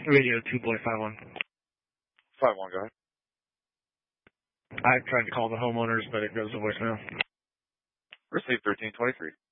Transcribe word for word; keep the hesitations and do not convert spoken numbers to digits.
Radio two boy five one. five one, go ahead. I tried to call the homeowners, but it goes to voicemail. Receive thirteen twenty-three.